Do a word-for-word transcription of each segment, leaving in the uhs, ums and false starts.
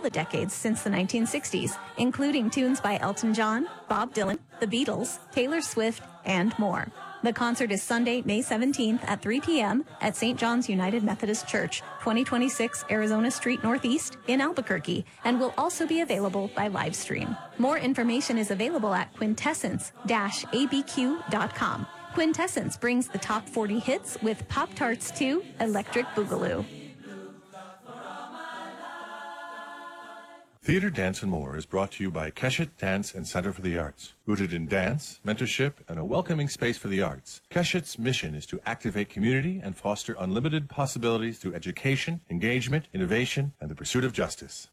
the decades since the nineteen sixties, including tunes by Elton John, Bob Dylan, The Beatles, Taylor Swift, and more. The concert is Sunday, May seventeenth at three p.m. at Saint John's United Methodist Church, twenty twenty-six Arizona Street Northeast in Albuquerque, and will also be available by live stream. More information is available at quintessence dash a b q dot com. Quintessence brings the top forty hits with Pop-Tarts two, Electric Boogaloo. Theater, Dance, and More is brought to you by Keshet Dance and Center for the Arts. Rooted in dance, mentorship, and a welcoming space for the arts, Keshet's mission is to activate community and foster unlimited possibilities through education, engagement, innovation, and the pursuit of justice.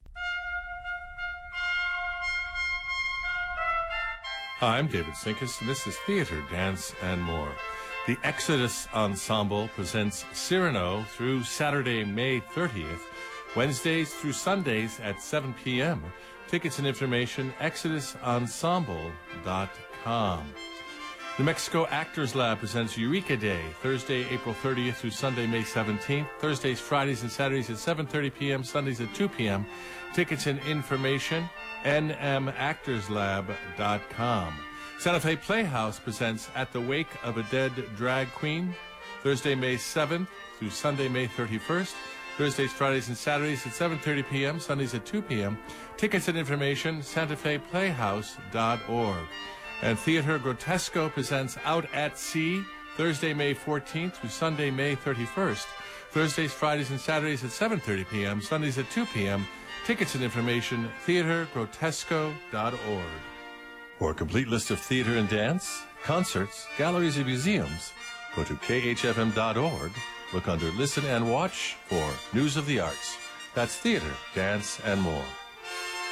Hi, I'm David Sinkus, and this is Theater, Dance, and More. The Exodus Ensemble presents Cyrano through Saturday, May thirtieth, Wednesdays through Sundays at seven p.m. Tickets and information, exodus ensemble dot com. New Mexico Actors Lab presents Eureka Day, Thursday, April thirtieth through Sunday, May seventeenth. Thursdays, Fridays, and Saturdays at seven thirty p.m., Sundays at two p.m. Tickets and information, n m actors lab dot com. Santa Fe Playhouse presents At the Wake of a Dead Drag Queen, Thursday, May seventh through Sunday, May thirty-first. Thursdays, Fridays, and Saturdays at seven thirty p.m., Sundays at two p.m. Tickets and information, santa fe playhouse dot org. And Theater Grotesco presents Out at Sea, Thursday, May fourteenth through Sunday, May thirty-first. Thursdays, Fridays, and Saturdays at seven thirty p.m., Sundays at two p.m. Tickets and information, theater grotesco dot org. For a complete list of theater and dance, concerts, galleries, and museums, go to k h f m dot org. Look under Listen and Watch for News of the Arts. That's Theater, Dance, and More.